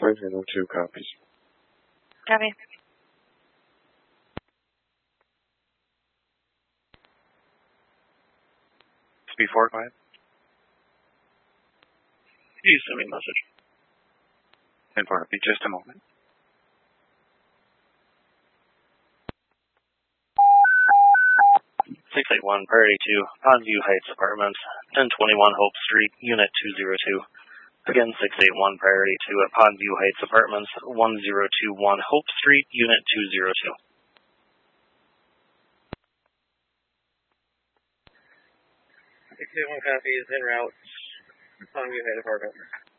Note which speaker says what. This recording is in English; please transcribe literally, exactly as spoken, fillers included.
Speaker 1: five zero two copies.
Speaker 2: Copy.
Speaker 3: Speed four, go ahead.
Speaker 4: You send me a message.
Speaker 3: ten four, be just a moment.
Speaker 4: six eight one, Priority two, Pondview Heights Apartments, ten twenty-one Hope Street, Unit two zero two. Again, six eight one, Priority two at Pondview Heights Apartments, one zero two one Hope Street, Unit two zero two.
Speaker 5: six eight one copy is en route, Pondview Heights Apartments.